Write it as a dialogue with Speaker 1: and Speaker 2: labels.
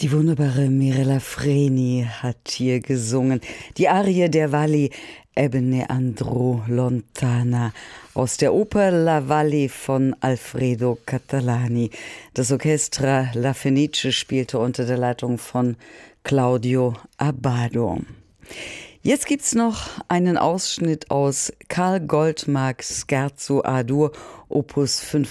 Speaker 1: Die wunderbare Mirella Freni hat hier gesungen. Die Arie der Valli Ebbe ne andrò lontana aus der Oper La Valli von Alfredo Catalani. Das Orchestra La Fenice spielte unter der Leitung von Claudio Abbado. Jetzt gibt's noch einen Ausschnitt aus Karl Goldmarks Scherzo A-Dur, Opus 5.